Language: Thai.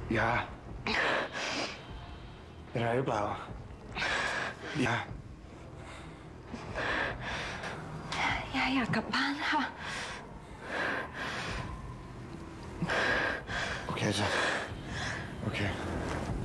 ยาเป็นอะไรหรือเปล่า ยาอยากกลับบ้านค่ะโอเคจ้ะโอเค